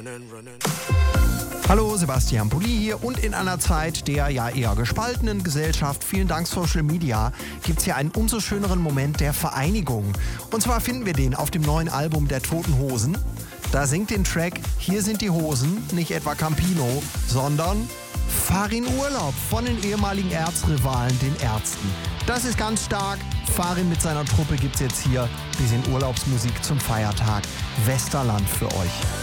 Hallo, Sebastian Pulli hier und in einer Zeit der ja eher gespaltenen Gesellschaft, vielen Dank Social Media, gibt's hier einen umso schöneren Moment der Vereinigung. Und zwar finden wir den auf dem neuen Album der Toten Hosen. Da singt den Track Hier sind die Hosen, nicht etwa Campino, sondern Fahr in Urlaub von den ehemaligen Erzrivalen, den Ärzten. Das ist ganz stark. Farin mit seiner Truppe gibt's jetzt hier ein bisschen Urlaubsmusik zum Feiertag. Westerland für euch.